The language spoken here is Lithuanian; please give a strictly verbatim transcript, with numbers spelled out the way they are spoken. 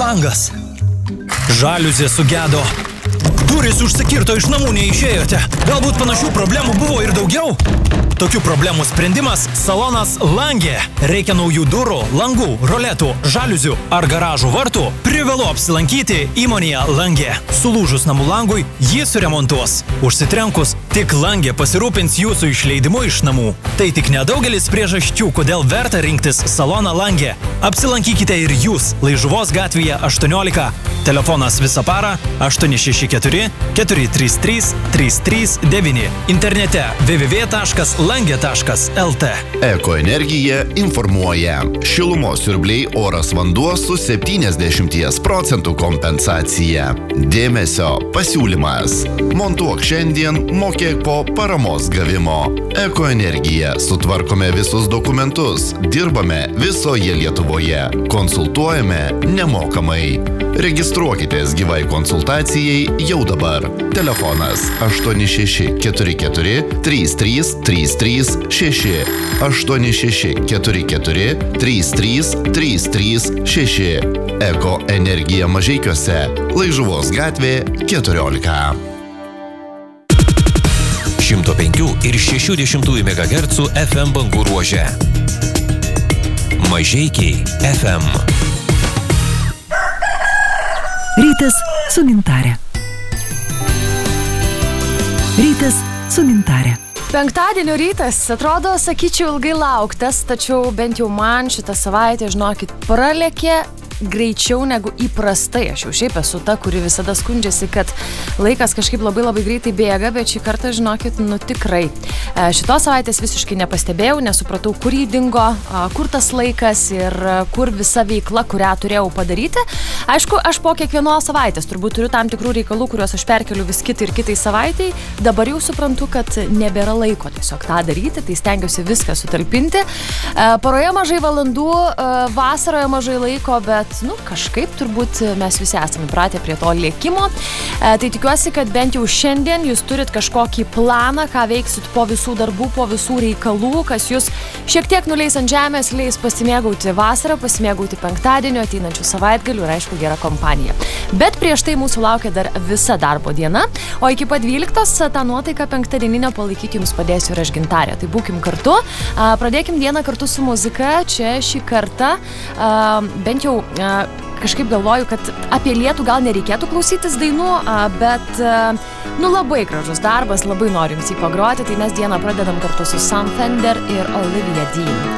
langas. Žaliuzė sugedo. Durys užsikirto, iš namų neišėjote. Galbūt panašių problemų buvo ir daugiau? Tokių problemų sprendimas – salonas Langė. Reikia naujų durų, langų, roletų, žaliuzių ar garažų vartų? Privalu apsilankyti įmonėje Langė. Sulūžus namų langui jį suremontuos. Užsitrenkus, tik Langė pasirūpins jūsų išleidimu iš namų. Tai tik nedaugelis priežasčių, kodėl verta rinktis saloną Langė. Apsilankykite ir jūs Laižuvos gatvėje aštuoniolika. Telefonas visą parą aštuoni šeši keturi keturi trys trys trys trys devyni. Internete w w w taškas langė taškas l t. Ekoenergija informuoja. Šilumos siurbliai, oras, vanduo su septyniasdešimt procentų kompensacija. Dėmesio pasiūlymas. Montuok šiandien, mokėk po paramos gavimo. Ekoenergija. Sutvarkome visus dokumentus. Dirbame visoje Lietuvoje. Konsultuojame nemokamai. Registruokitės gyvai konsultacijai jau dabar. Telefonas aštuoni šeši keturi keturi trys trys trys trys šeši. aštuoni šeši keturi keturi trys trys trys trys šeši. Eko energija Mažeikiuose. Laižuvos gatvė keturiolika. šimto penkių ir šešių dešimtųjų megahercų F M bangų ruože. Mažeikiai F M. Rytas su Gintarė. Rytas su Gintarė. Penktadienio rytas atrodo, sakyčiau, ilgai lauktas, tačiau bent jau man šitą savaitę, žinokit, pralėkė greičiau negu įprastai. Aš jau šiaip esu ta, kuri visada skundžiasi, kad laikas kažkaip labai labai greitai bėga, bet šį kartą, žinokit, nu tikrai. Šitos savaitės visiškai nepastebėjau, nesupratau, kur jį dingo, kur tas laikas ir kur visa veikla, kurią turėjau padaryti. Aišku, aš po kiekvienos savaitės turbūt turiu tam tikrų reikalų, kuriuos aš perkeliu vis kitai ir kitai savaitai. Dabar jau suprantu, kad nebėra laiko tiesiog tą daryti, tai stengiuosi viską sutalpinti. Paroje mažai valandų, vasaroje mažai laiko, bet nu, kažkaip turbūt mes visi esame pratę prie to lėkimo. E, tai tikiuosi, kad bent jau šiandien jūs turit kažkokį planą, ką veiksit po visų darbų, po visų reikalų, kas jūs šiek tiek nuleis ant žemės, leis pasimėgauti vasarą, pasimėgauti penktadienio, ateinančių savaitgalių ir aišku gera kompanija. Bet prieš tai mūsų laukia dar visa darbo diena, o iki pat dvyliktos tą nuotaiką penktadieninio palaikyti jums padėsiu ir aš Gintarė. Tai būkim kartu, a, pradėkim dieną kartu su muzika. Čia šį kartą a, bent jau kažkaip galvoju, kad apie lietų gal nereikėtų klausytis dainų, bet nu labai gražus darbas, labai noriu jums jį pagroti, tai mes dieną pradedam kartu su Sam Fender ir Olivia Dean.